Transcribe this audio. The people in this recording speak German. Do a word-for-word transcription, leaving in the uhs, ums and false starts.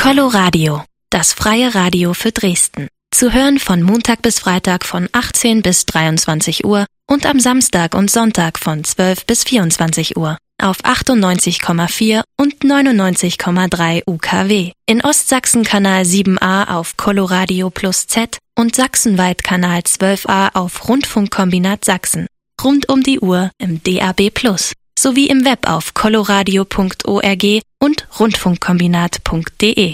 Coloradio, das freie Radio für Dresden. Zu hören von Montag bis Freitag von achtzehn bis dreiundzwanzig Uhr und am Samstag und Sonntag von zwölf bis vierundzwanzig Uhr auf achtundneunzig Komma vier und neunundneunzig Komma drei U K W. In Ostsachsen Kanal sieben a auf Coloradio Plus Z und sachsenweit Kanal zwölf a auf Rundfunkkombinat Sachsen. Rund um die Uhr im D A B Plus sowie im Web auf coloradio punkt org und rundfunkkombinat punkt de.